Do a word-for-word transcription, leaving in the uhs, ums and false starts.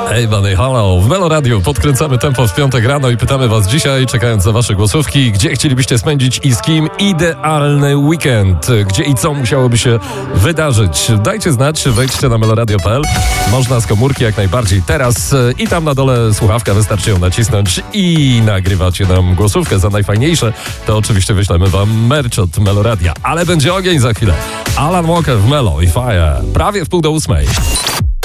Hej, Bunny, halo, w Melo Radio podkręcamy tempo w piątek rano i pytamy was dzisiaj, czekając na wasze głosówki, gdzie chcielibyście spędzić i z kim idealny weekend, gdzie i co musiałoby się wydarzyć. Dajcie znać, wejdźcie na meloradio kropka p l, można z komórki jak najbardziej teraz i tam na dole słuchawka, wystarczy ją nacisnąć i nagrywacie nam głosówkę. Za najfajniejsze to oczywiście wyślemy wam merch od Meloradia, ale będzie ogień za chwilę. Alan Walker w Melo i Fire, prawie w pół do ósmej.